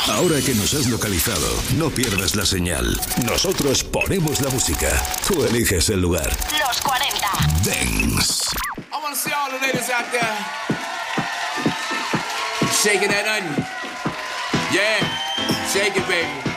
Ahora que nos has localizado, no pierdas la señal. Nosotros ponemos la música. Tú eliges el lugar. Los 40 Dance. I want to see all the ladies out there shaking that onion. Yeah, shake it, baby.